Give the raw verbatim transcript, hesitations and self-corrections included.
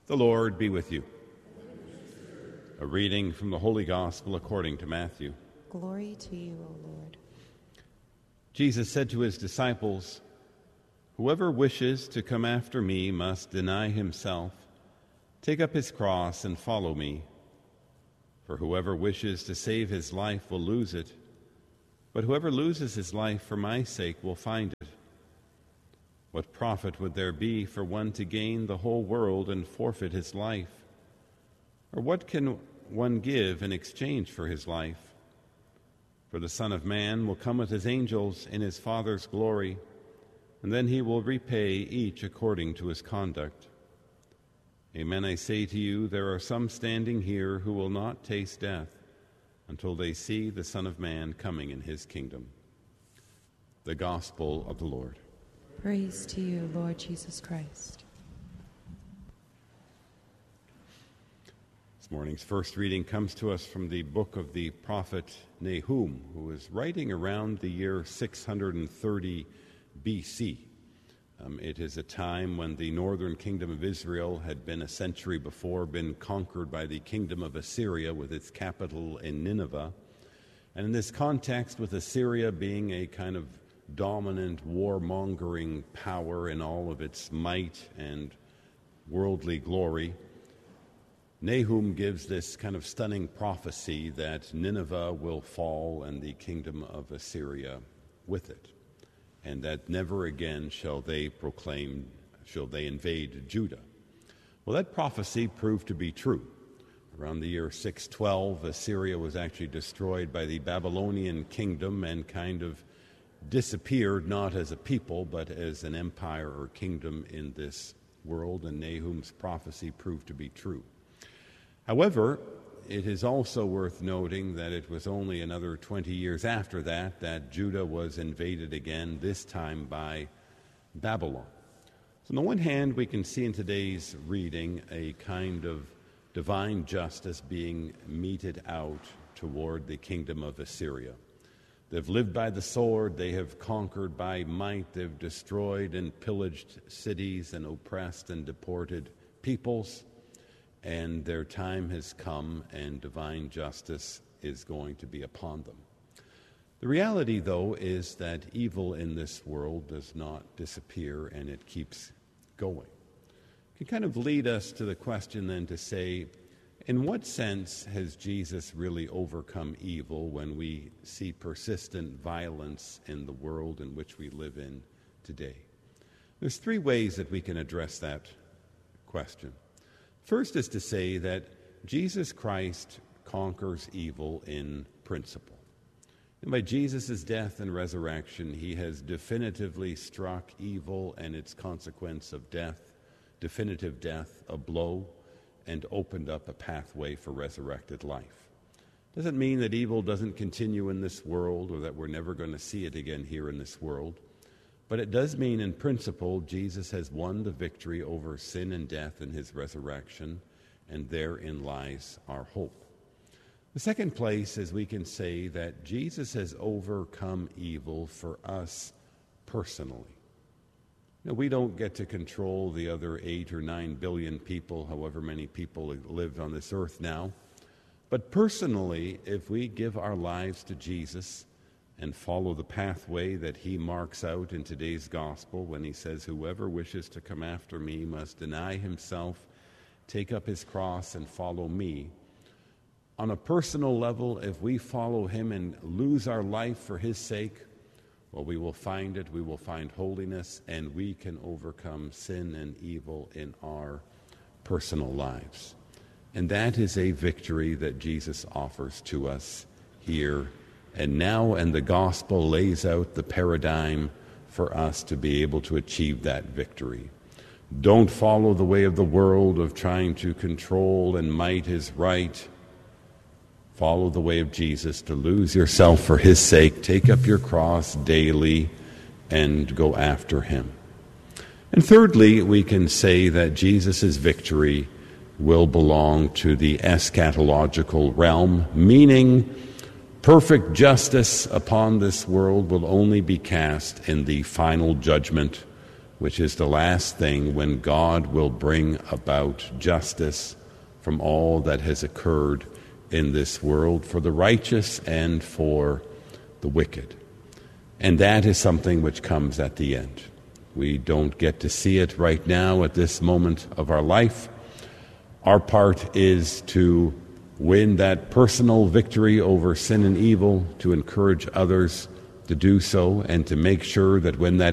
The Lord be with you. A reading from the Holy Gospel according to Matthew. Glory to you, O Lord. Jesus said to his disciples, "Whoever wishes to come after me must deny himself, take up his cross, and follow me. For whoever wishes to save his life will lose it, but whoever loses his life for my sake will find it. What profit would there be for one to gain the whole world and forfeit his life? Or what can one give in exchange for his life? For the Son of Man will come with his angels in his Father's glory, and then he will repay each according to his conduct. Amen, I say to you, there are some standing here who will not taste death until they see the Son of Man coming in his kingdom." The Gospel of the Lord. Praise to you, Lord Jesus Christ. This morning's first reading comes to us from the book of the prophet Nahum, who was writing around the year six hundred thirty B C. Um, it is a time when the northern kingdom of Israel had been a century before been conquered by the kingdom of Assyria with its capital in Nineveh. And in this context, with Assyria being a kind of dominant, warmongering power in all of its might and worldly glory, Nahum gives this kind of stunning prophecy that Nineveh will fall and the kingdom of Assyria with it, and that never again shall they proclaim, shall they invade Judah. Well, that prophecy proved to be true. Around the year six twelve, Assyria was actually destroyed by the Babylonian kingdom and kind of disappeared, not as a people, but as an empire or kingdom in this world, and Nahum's prophecy proved to be true. However, it is also worth noting that it was only another twenty years after that that Judah was invaded again, this time by Babylon. So on the one hand, we can see in today's reading a kind of divine justice being meted out toward the kingdom of Assyria. They've lived by the sword, they have conquered by might, they've destroyed and pillaged cities and oppressed and deported peoples, and their time has come and divine justice is going to be upon them. The reality, though, is that evil in this world does not disappear and it keeps going. It can kind of lead us to the question then to say, in what sense has Jesus really overcome evil when we see persistent violence in the world in which we live in today? There's three ways that we can address that question. First is to say that Jesus Christ conquers evil in principle. And by Jesus' death and resurrection, he has definitively struck evil and its consequence of death, definitive death, a blow, and opened up a pathway for resurrected life. Doesn't mean that evil doesn't continue in this world or that we're never going to see it again here in this world. But it does mean, in principle, Jesus has won the victory over sin and death in his resurrection, and therein lies our hope. The second place is we can say that Jesus has overcome evil for us personally. Now, we don't get to control the other eight or nine billion people, however many people live on this earth now. But personally, if we give our lives to Jesus and follow the pathway that he marks out in today's gospel when he says, "Whoever wishes to come after me must deny himself, take up his cross, and follow me." On a personal level, if we follow him and lose our life for his sake, well, we will find it, we will find holiness, and we can overcome sin and evil in our personal lives. And that is a victory that Jesus offers to us here and now, and the gospel lays out the paradigm for us to be able to achieve that victory. Don't follow the way of the world of trying to control and might is right. Follow the way of Jesus, to lose yourself for his sake, take up your cross daily, and go after him. And thirdly, we can say that Jesus' victory will belong to the eschatological realm, meaning perfect justice upon this world will only be cast in the final judgment which is the last thing when God will bring about justice from all that has occurred in this world for the righteous and for the wicked. And that is something which comes at the end. We don't get to see it right now at this moment of our life. Our part is to win that personal victory over sin and evil, to encourage others to do so, and to make sure that when that